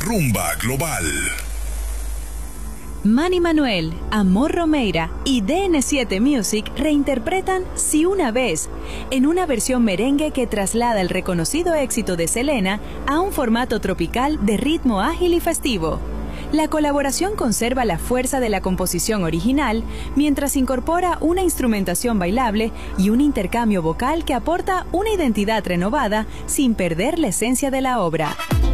Rumba Global. Manny Manuel, Amor Romeira y DN7 Music reinterpretan Si una vez, en una versión merengue que traslada el reconocido éxito de Selena a un formato tropical de ritmo ágil y festivo. La colaboración conserva la fuerza de la composición original, mientras incorpora una instrumentación bailable y un intercambio vocal que aporta una identidad renovada sin perder la esencia de la obra.